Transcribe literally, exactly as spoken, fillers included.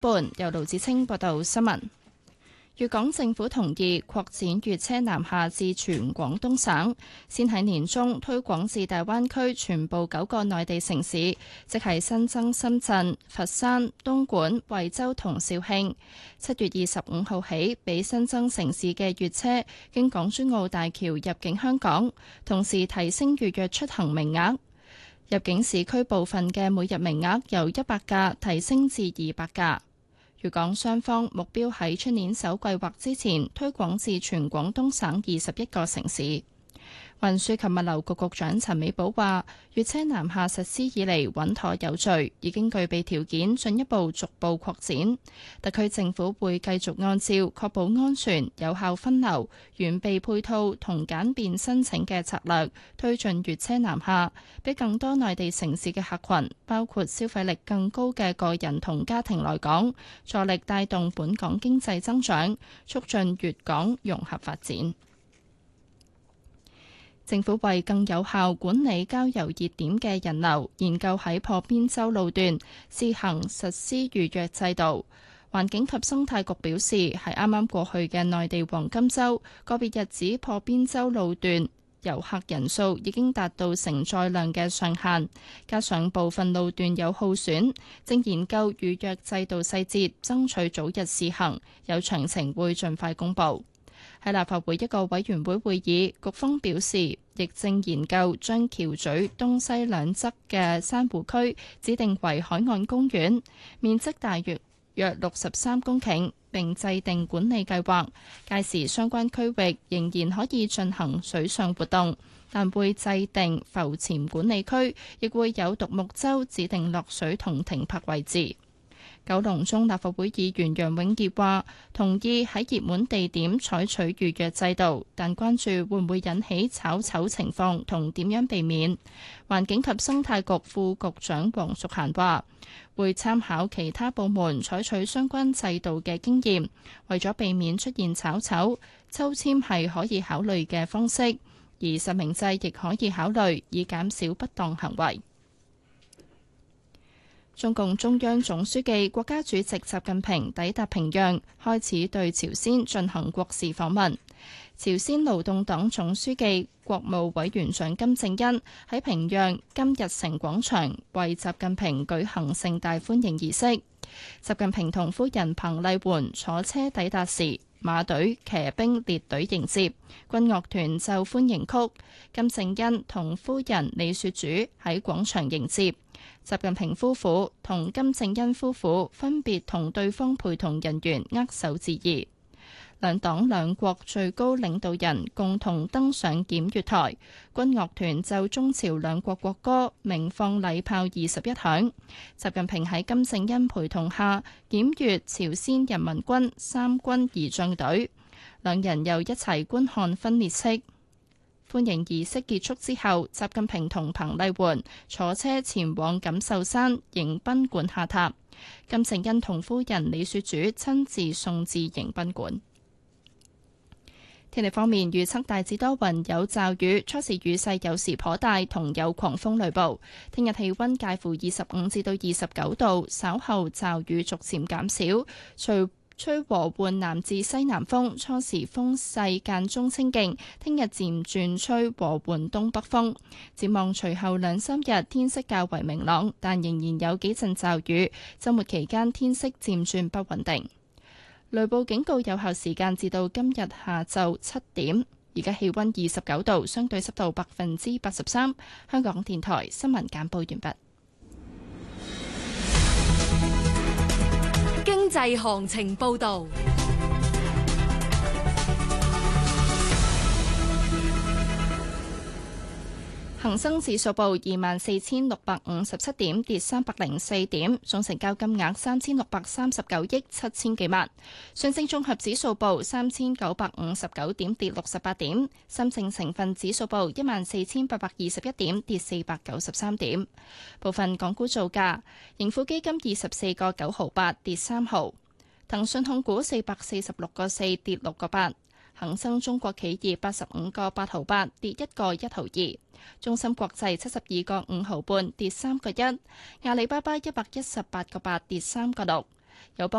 半。由盧子清報道新聞。粵港政府同意擴展粵車南下至全廣東省，先喺年中推廣至大灣區全部九個內地城市，即係新增深圳、佛山、東莞、惠州同肇慶。七月二十五號起，俾新增城市嘅粵車經港珠澳大橋入境香港，同時提升預約出行名額。入境市區部分嘅每日名額由一百架提升至二百架。粵港雙方目標喺出年首季或之前推廣至全廣東省二十一個城市。運輸及物流局局長陳美寶話，粵車南下實施以嚟穩妥有序，已經具備條件進一步逐步擴展。特區政府會繼續按照確保安全、有效分流、完備配套同簡便申請嘅策略，推進粵車南下，俾更多內地城市嘅客群，包括消費力更高嘅個人同家庭來港，助力帶動本港經濟增長，促進粵港融合發展。政府為更有效管理郊遊熱點嘅人流，研究喺破邊洲路段試行實施預約制度。環境及生態局表示，喺啱啱過去嘅內地黃金週，個別日子破邊洲路段遊客人數已經達到承載量嘅上限，加上部分路段有耗損，正研究預約制度細節，爭取早日試行，有詳情會盡快公佈。喺立法會一個委員會會議，局方表示，亦正研究將橋咀東西兩側嘅珊瑚區指定為海岸公園，面積大約約六十三公頃，並制定管理計劃。屆時相關區域仍然可以進行水上活動，但會制定浮潛管理區，亦會有獨木舟指定落水同停泊位置。九龍中立法會議員楊永傑話，同意喺熱門地點採取預約制度，但關注會唔會引起炒籌情況同點樣避免。環境及生態局副局長黃淑嫻話，會參考其他部門採取相關制度嘅經驗，為咗避免出現炒籌，抽籤係可以考慮嘅方式，而實名制亦可以考慮，以減少不當行為。中共中央總書記、國家主席習近平抵達平壤，開始對朝鮮進行國事訪問。朝鮮勞動黨總書記、國務委員長金正恩喺平壤金日成廣場為習近平舉行盛大歡迎儀式。習近平同夫人彭麗媛坐車抵達時，馬隊、騎兵列隊迎接，軍樂團奏歡迎曲。金正恩同夫人李雪主喺廣場迎接。習近平夫婦同金正恩夫婦分別同對方陪同人員握手致意。兩黨兩國最高領導人共同登上檢閱台，軍樂團奏中朝兩國國歌，鳴放禮炮二十一響。習近平喺金正恩陪同下檢閱朝鮮人民軍三軍儀仗隊，兩人又一齊觀看分列式。歡迎儀式結束之後，習近平同彭麗媛坐車前往錦繡山迎賓館下榻，金正恩同夫人李雪主親自送至迎賓館。天氣方面，預測大致多雲有驟雨，初時雨勢有時頗大，同有狂風雷暴。聽日氣溫介乎二十五至到二十九度，稍後驟雨逐漸減少，隨吹和緩南至西南風，初時風勢間中清勁。聽日漸轉吹和緩東北風。展望隨後兩三日天色較為明朗，但仍然有幾陣驟雨。週末期間天色漸轉不穩定。雷暴警告有效時間至到今日下晝七點。而家氣溫二十九度，相對濕度百分之八十三。香港電台新聞簡報完畢。 經濟行情報道。 恒生指數報二萬四千六百五十七點，跌三百零四點，總成交金額三千六百三十九億七千幾萬。上證綜合指數報三千九百五十九點，跌六十八點。深證成分指數報一萬四千八百二十一點，跌四百九十三點。部分港股造價：盈富基金二十四個九毫八，跌三毫；騰訊控股四百四十六個四，跌六個八；恒生中國企業八十五個八毫八，跌一個一毫二。中芯國際七十二個五毫半，跌三個一；阿里巴巴一百一十八個八，跌三個六； 有幫